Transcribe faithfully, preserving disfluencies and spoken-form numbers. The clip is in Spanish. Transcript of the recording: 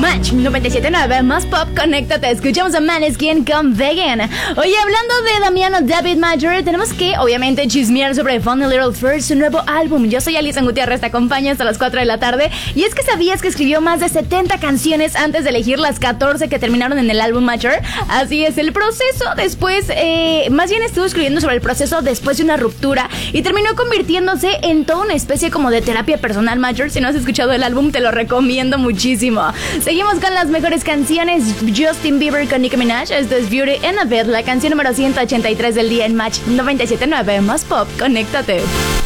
Match noventa y siete punto nueve, más pop, conéctate. Escuchamos a Maneskin con Vegan. Oye, hablando de Damiano David Major, tenemos que, obviamente, chismear sobre Funny Little First, su nuevo álbum. Yo soy Alison Gutiérrez, te acompaño hasta las cuatro de la tarde. Y es que sabías que escribió más de setenta canciones antes de elegir las catorce que terminaron en el álbum Major. Así es, el proceso después, eh, más bien estuvo escribiendo sobre el proceso después de una ruptura y terminó convirtiéndose en toda una especie como de terapia personal. Major, si no has escuchado el álbum, te lo recomiendo muchísimo. Seguimos con las mejores canciones. Justin Bieber con Nicki Minaj, esto es Beauty and a Bit, la canción número ciento ochenta y tres del día en Match noventa y siete punto nueve, más pop, conéctate.